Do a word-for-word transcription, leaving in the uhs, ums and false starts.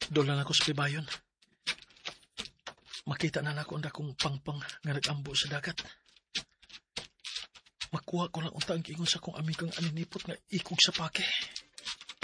Dolan ako sa pibayon. Makita na nako ang dakong pangpang nga nag-ambo sa dagat. Makuha ko lang unta ang ingon sa kong amigong aninipot nga ikog sa pake.